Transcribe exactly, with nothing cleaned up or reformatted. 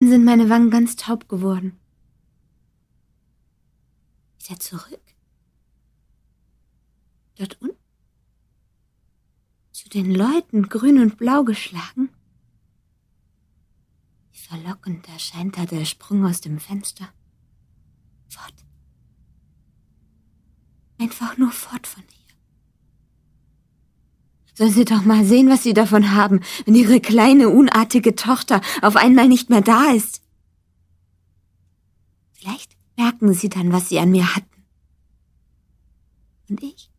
unten sind meine Wangen ganz taub geworden. Wieder zurück. Dort unten. Zu den Leuten, grün und blau geschlagen. Wie verlockend erscheint da der Sprung aus dem Fenster. Fort. Einfach nur fort von hier. Sollen Sie doch mal sehen, was Sie davon haben, wenn Ihre kleine, unartige Tochter auf einmal nicht mehr da ist. Vielleicht merken Sie dann, was Sie an mir hatten. Und ich?